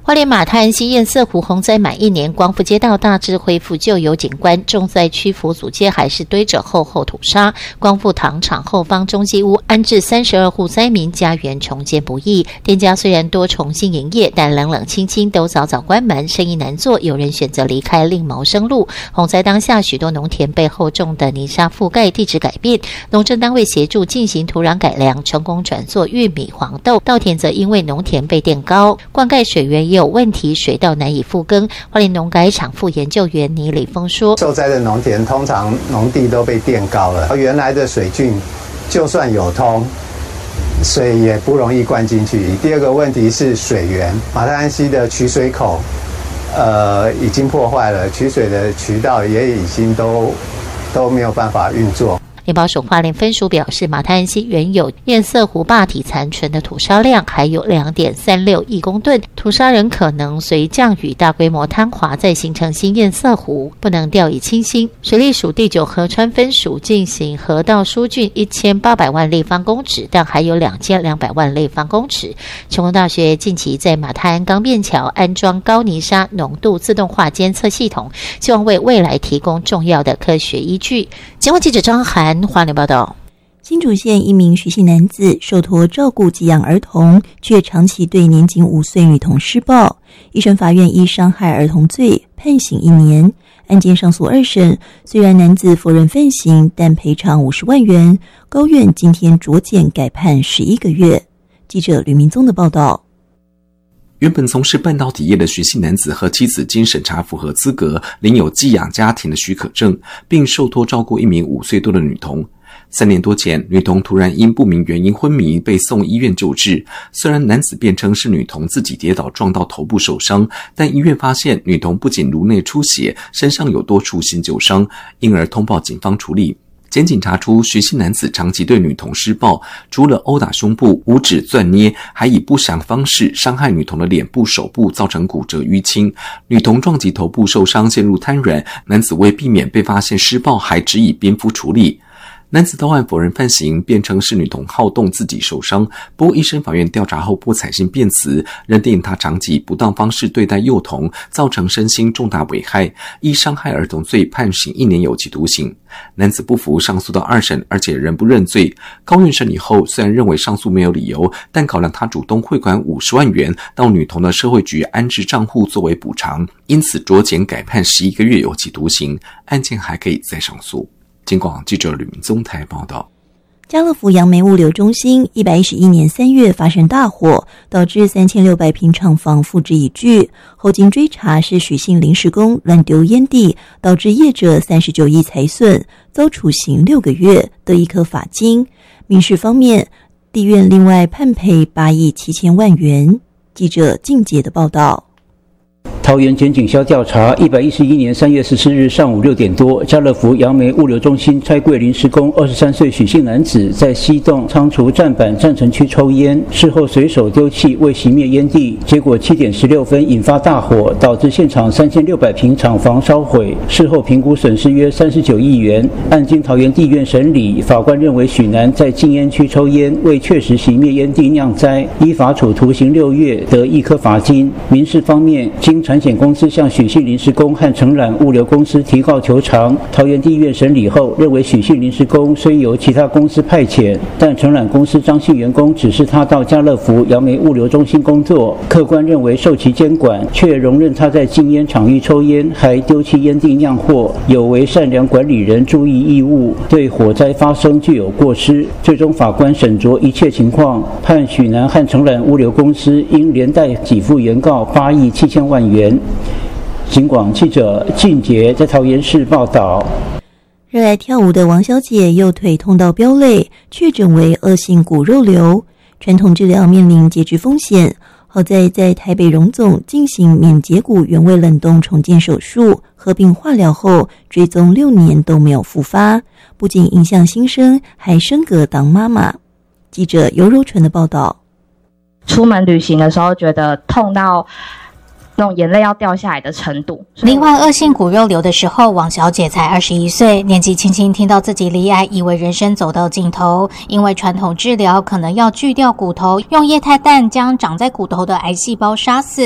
花莲马太安溪堰塞湖洪灾满1年，光复街道大致恢复旧有景观，重灾区福祖街还是堆着厚厚土沙。光复糖厂后方中继屋安置32户灾民，家园重建不易。店家虽然多重新营业，但冷冷清清都早早关门，生意难做，有人选择离开另谋生路。洪灾当下，许多农田被厚重的泥沙覆盖，地质改变，农政单位协助进行土壤改良，成功转作玉米、黄豆。稻田则因为农田被垫高，灌溉水源也有问题，水稻难以复耕。花莲农改场副研究员倪礼峰说， 受灾的农田通常农地都被垫高了，原来的水郡就算有通，水也不容易灌进去。第二个问题是水源，马太安溪的取水口已经破坏了，取水的渠道也已经都没有办法运作。 联保署花莲分署表示，马太安溪原有堰塞湖坝体残存的土沙量还有 2.36 亿公吨，土沙仍可能随降雨大规模坍滑，再形成新堰塞湖，不能掉以轻心。水利署第9河川分署进行河道疏浚1800万立方公尺，但还有2200万立方公尺。成功大学近期在马太安钢便桥安装高泥沙浓度自动化监测系统，希望为未来提供重要的科学依据。节目记者张涵花莲报道。 新竹县一名徐姓男子受托照顾寄养儿童，却长期对年仅5岁女童施暴，一审法院依伤害儿童罪判刑1年。案件上诉2审，虽然男子否认犯行，但赔偿50万元。高院今天酌减改判11个月。记者吕明宗的报道。 原本从事半导体业的徐姓男子和妻子经审查符合资格，领有寄养家庭的许可证，并受托照顾一名5岁多的女童。3年多前，女童突然因不明原因昏迷，被送医院救治。虽然男子辩称是女童自己跌倒撞到头部受伤，但医院发现女童不仅颅内出血，身上有多处新旧伤，因而通报警方处理。检警查出徐姓男子长期对女童施暴，除了殴打胸部、五指攥捏，还以不详方式伤害女童的脸部、手部，造成骨折淤青。女童撞击头部受伤，陷入瘫软。男子为避免被发现施暴，还只以冰敷处理。男子到案否认犯行，辩称是女童好动自己受伤。不过一审法院调查后不采信辩词，认定他长期以不当方式对待幼童，造成身心重大危害，依伤害儿童罪判刑1年有期徒刑。男子不服上诉到2审，而且仍不认罪。高院审理后，虽然认为上诉没有理由，但考量他主动汇款50万元到女童的社会局安置账户作为补偿，因此酌减改判11个月有期徒刑，案件还可以再上诉。警广记者吕明宗台报道。 家乐福杨梅物流中心111年3月发生大火，导致3600平厂房付之一炬。后经追查，是许姓临时工乱丢烟蒂，导致业者39亿财损，遭处刑6个月，得1颗罚金。民事方面，地院另外判赔8亿7千万元。记者靳杰的报道。 桃园检警消调查，111年3月14日上午6点多，家乐福杨梅物流中心拆柜临时工23岁许姓男子在西栋仓储站板站城区抽烟，事后随手丢弃未熄灭烟蒂，结果7点16分引发大火，导致现场3600平厂房烧毁，事后评估损失约39亿元。案经桃园地院审理，法官认为许男在禁烟区抽烟，未确实熄灭烟蒂酿灾，依法处徒刑6月，得1颗罚金。民事方面，经产险公司向许姓临时工和承揽物流公司提告求偿，桃园地院审理后认为许姓临时工虽由其他公司派遣，但承揽公司张姓员工指示他到家乐福杨梅物流中心工作，客观认为受其监管，却容忍他在禁烟场域抽烟，还丢弃烟蒂酿祸，有违善良管理人注意义务，对火灾发生具有过失。最终法官审酌一切情况，判许男和承揽物流公司应连带给付原告8亿7千万元。警广记者靳杰在桃园市报道。 热爱跳舞的王小姐右腿痛到飙泪，确诊为恶性骨肉瘤，传统治疗面临截肢风险。好在台北荣总进行免截骨原位冷冻重建手术，合并化疗后追踪6年都没有复发，不仅影响新生，还升格当妈妈。记者尤柔纯的报道。 出门旅行的时候觉得痛到那种眼泪要掉下来的程度。 罹患恶性骨肉瘤的时候，王小姐才21岁，年纪轻轻听到自己罹癌，以为人生走到尽头。因为传统治疗可能要锯掉骨头，用液态氮将长在骨头的癌细胞杀死。